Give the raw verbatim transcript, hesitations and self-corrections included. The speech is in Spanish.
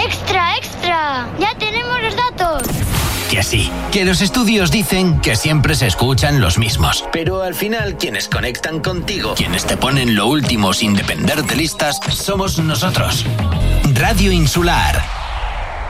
¡Extra, extra! ¡Ya tenemos los datos! Que sí, que los estudios dicen que siempre se escuchan los mismos. Pero al final, quienes conectan contigo, quienes te ponen lo último sin depender de listas, somos nosotros. Radio Insular.